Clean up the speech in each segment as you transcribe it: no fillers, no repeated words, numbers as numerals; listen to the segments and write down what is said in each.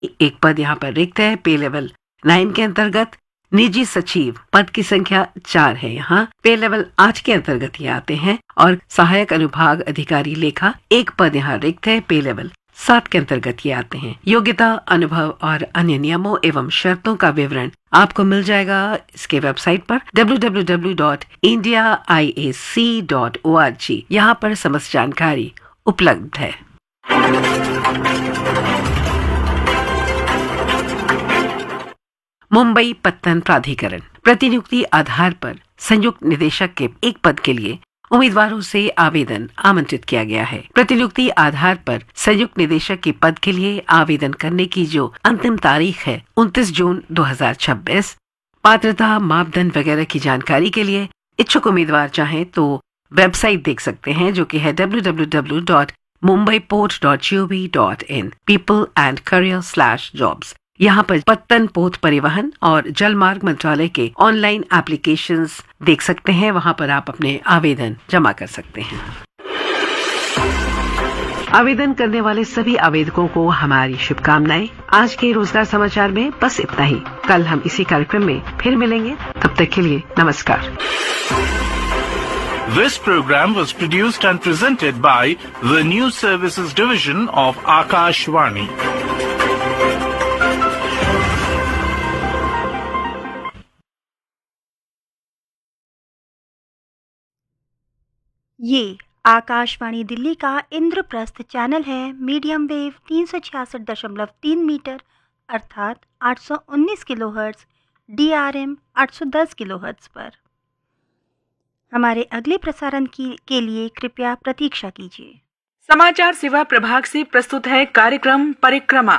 एक पद यहाँ पर रिक्त है। पे लेवल 9 के अंतर्गत निजी सचिव पद की संख्या 4 है। यहाँ पे लेवल 8 के अंतर्गत ये आते हैं और सहायक अनुभाग अधिकारी लेखा एक पद यहाँ रिक्त है। पे लेवल 7 के अंतर्गत ये आते हैं। योग्यता, अनुभव और अन्य नियमों एवं शर्तों का विवरण आपको मिल जाएगा इसके वेबसाइट पर www.indiaiac.org। यहाँ पर समस्त जानकारी उपलब्ध है। मुंबई पत्तन प्राधिकरण प्रतिनियुक्ति आधार पर संयुक्त निदेशक के एक पद के लिए उम्मीदवारों से आवेदन आमंत्रित किया गया है। प्रतिनियुक्ति आधार पर संयुक्त निदेशक के पद के लिए आवेदन करने की जो अंतिम तारीख है 29 जून 2026। पात्रता, मापदंड वगैरह की जानकारी के लिए इच्छुक उम्मीदवार चाहें तो वेबसाइट देख सकते हैं जो कि है www.mumbaiPort.gov.in people and career/jobs। यहाँ पर पत्तन पोत परिवहन और जलमार्ग मंत्रालय के ऑनलाइन एप्लीकेशंस देख सकते हैं। वहाँ पर आप अपने आवेदन जमा कर सकते हैं। आवेदन करने वाले सभी आवेदकों को हमारी शुभकामनाएं। आज के रोजगार समाचार में बस इतना ही। कल हम इसी कार्यक्रम में फिर मिलेंगे। तब तक के लिए नमस्कार। This program was produced and presented by the News Services Division of Akashvani. ये आकाशवाणी दिल्ली का इंद्रप्रस्थ चैनल है। मीडियम वेव 366.3 मीटर अर्थात 819 किलोहर्ट्ज़, DRM 810 किलोहर्ट्ज़ पर। हमारे अगले प्रसारण के लिए कृपया प्रतीक्षा कीजिए। समाचार सेवा प्रभाग से प्रस्तुत है कार्यक्रम परिक्रमा।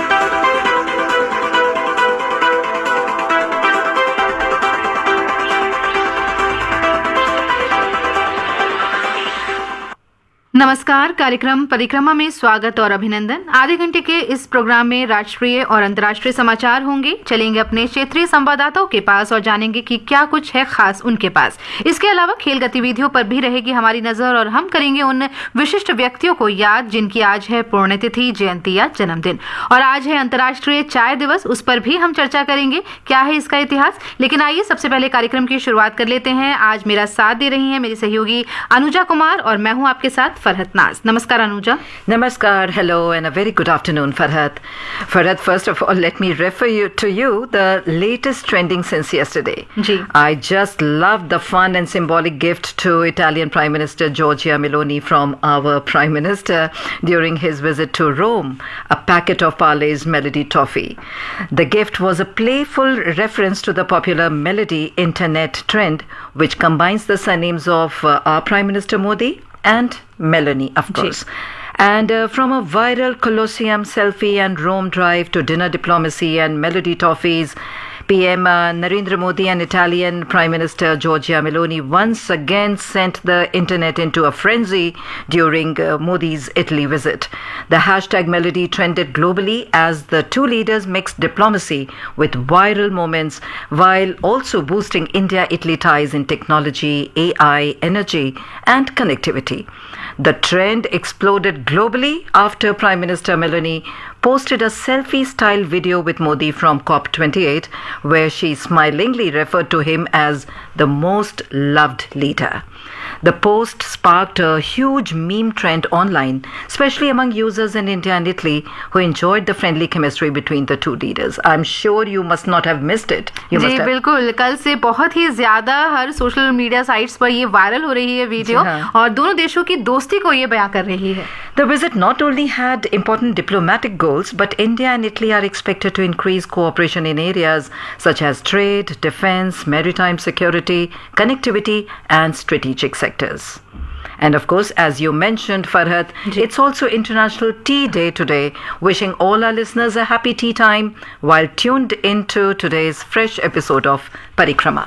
नमस्कार। कार्यक्रम परिक्रमा में स्वागत और अभिनंदन। आधे घंटे के इस प्रोग्राम में राष्ट्रीय और अंतर्राष्ट्रीय समाचार होंगे। चलेंगे अपने क्षेत्रीय संवाददाताओं के पास और जानेंगे कि क्या कुछ है खास उनके पास। इसके अलावा खेल गतिविधियों पर भी रहेगी हमारी नजर और हम करेंगे उन विशिष्ट व्यक्तियों को याद जिनकी आज है पुण्यतिथि, जयंती या जन्मदिन। और आज है अंतर्राष्ट्रीय चाय दिवस, उस पर भी हम चर्चा करेंगे क्या है इसका इतिहास। लेकिन आइए सबसे पहले कार्यक्रम की शुरुआत कर लेते हैं। आज मेरा साथ दे रही है मेरी सहयोगी अनुजा कुमार और मैं हूं आपके साथ फरहत नाज। नमस्कार Anuja. Namaskar, hello and a very good afternoon, Farhat. Farhat, first of all, let me refer to you the latest trending since yesterday. Ji. I just loved the fun and symbolic gift to Italian Prime Minister Giorgia Meloni from our Prime Minister during his visit to Rome, a packet of Parle's Melody toffee. The gift was a playful reference to the popular Melody internet trend, which combines the surnames of our Prime Minister Modi and Meloni, of course. And from a viral Colosseum selfie and Rome drive to dinner diplomacy and Melody toffees, PM Narendra Modi and Italian Prime Minister Giorgia Meloni once again sent the internet into a frenzy during Modi's Italy visit. The hashtag Melody trended globally as the two leaders mixed diplomacy with viral moments while also boosting India-Italy ties in technology, AI, energy and connectivity. The trend exploded globally after Prime Minister Meloni posted a selfie-style video with Modi from COP28, where she smilingly referred to him as the most loved leader. The post sparked a huge meme trend online, especially among users in India and Italy who enjoyed the friendly chemistry between the two leaders. I'm sure you must not have missed it. You जी बिल्कुल, कल से बहुत ही ज्यादा हर social media sites पर ये viral हो रही है वीडियो और दोनों देशों की दोस्ती को ये बयां कर रही है। The visit not only had important diplomatic goals, but India and Italy are expected to increase cooperation in areas such as trade, defense, maritime security, connectivity, and strategic sectors. And of course, as you mentioned, Farhat, it's also International Tea Day today. Wishing all our listeners a happy tea time while tuned into today's fresh episode of Parikrama.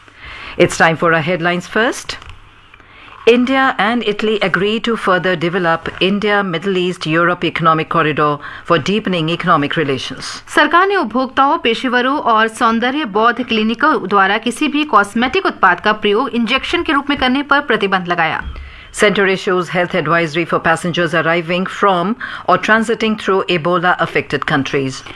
It's time for our headlines first. India and Italy agree to further develop India-Middle East-Europe economic corridor for deepening economic relations. सरकार ने उपभोक्ताओं, पेशेवरों और सौंदर्य बौद्ध क्लिनिकों द्वारा किसी भी कॉस्मेटिक उत्पाद का प्रयोग इंजेक्शन के रूप में करने पर प्रतिबंध लगाया। Centre issues health advisory for passengers arriving from or transiting through Ebola-affected countries.